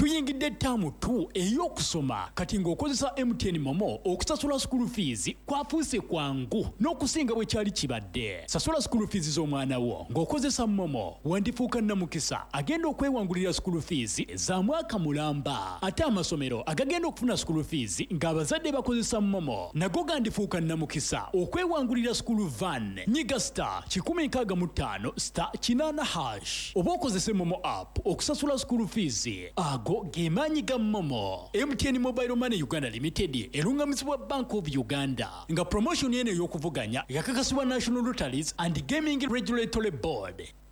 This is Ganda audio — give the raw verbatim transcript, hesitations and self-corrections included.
tuyingidde ttaamu tu ey'okusoma kati ng'okozesa M T N Momo okusasula school fees kwafuuse kwangu n'okusinga bwe kyali kibadde. Sasula school fees z'omwana wo ng'okozesa Momo wandifuuka nnamukisa agenda okwewangulira school fees za mwaka mulamba. Ate amasomero agagenda okufuna school fees ng'abazadde bakozesa Momo nago gandifuuka nnamukisa okwewangulira school van. Nyiga star kikumi nkaaga mu ttaano star kinaana hash oba okozese Momo app okusasula school fees. Ago ge maanyi ga Momo. M T N Mobile Money Uganda Limited erungamizibwa Bank of Uganda nga promotion yene ey'okuvuganya yakakasibwa National Lotteries and Gaming Regulatory Board.